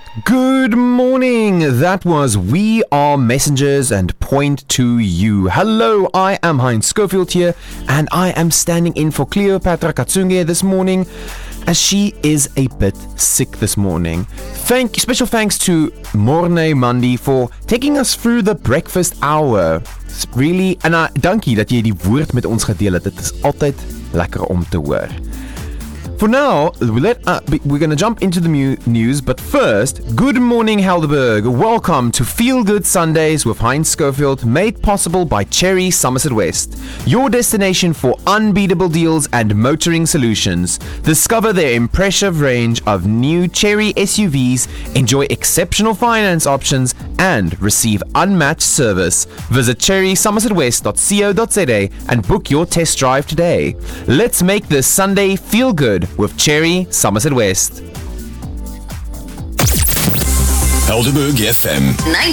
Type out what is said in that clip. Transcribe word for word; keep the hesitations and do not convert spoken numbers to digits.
Good morning. That was We Are Messengers and Point to You. Hello, I am Heinz Schofield here, and I am standing in for Cleopatra Katsunge this morning, as she is a bit sick this morning. Thank you, special thanks to Morne Mandi for taking us through the breakfast hour. It's really, en uh, dankie dat jy die woord met ons gedeel het. Dit is altyd lekker om te hoor. For now, let, uh, we're going to jump into the mu- news, but first, good morning Helderberg. Welcome to Feel Good Sundays with Heinz Schofield, made possible by Cherry Somerset West, your destination for unbeatable deals and motoring solutions. Discover their impressive range of new Cherry S U Vs, enjoy exceptional finance options, and receive unmatched service. Visit cherry somerset west dot co dot za and book your test drive today. Let's make this Sunday feel good with Cherry Somerset West. Helderberg F M.